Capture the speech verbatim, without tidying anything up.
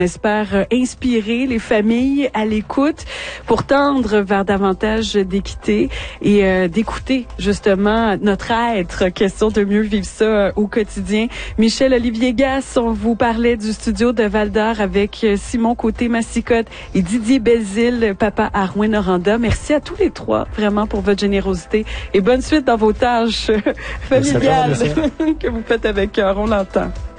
J'espère inspirer les familles à l'écoute pour tendre vers davantage d'équité et euh, d'écouter justement notre être, question de mieux vivre ça euh, au quotidien. Michel Olivier Gasse, on vous parlait du studio de Val-d'Or avec Simon Côté-Massicotte et Didier Belzile, papa à Rouyn-Noranda. Merci à tous les trois vraiment pour votre générosité et bonne suite dans vos tâches familiales que vous faites avec cœur, on l'entend.